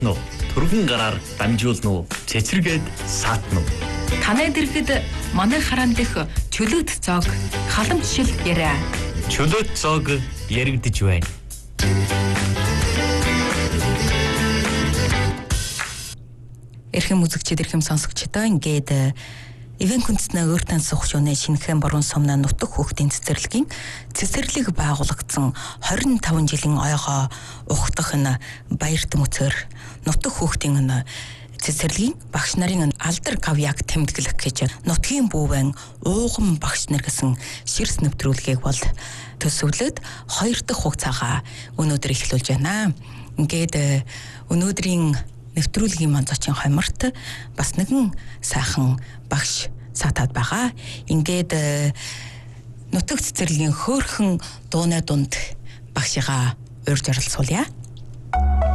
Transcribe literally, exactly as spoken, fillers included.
нь түргэн гараар дамжуулна уу? Цэцэргээд саатна уу? Танайд ирэхэд манай хараан дэх чөлөөт зоог халамжшил яриа. Чөлөөт зоог яригдж байна. Эрхэм үзэгчид, эрхэм сонсогчдоо ингээд Ивэн хүнснээ өөр тансах шөнө шинэхэн борон сумна нутаг хүүхдийн цэцэрлэгийн цэцэрлэг байгуулагдсан двадцать таван жилийн ойгоо ухтах нь баярт мөцөр нутаг хүүхдийн цэцэрлэгийн багш нарын алдар гавьяаг тэмдэглэх гэж нутгийн бүүвэн ууган багш нар гэсэн ширс нэвтрүүлгийг бол төсөвлөд хоёр дахь хугацаагаа өнөөдөр эхлүүлж байна. Ингээд өнөөдрийн нэвтрүүлгийн маань зочин хойморт бас нэгэн сайхан багш саатаад байгаа. Ингээд нутаг цэцэрлэгийн хөөрхөн дууны дунд багшигаа урьж оролцуулъя.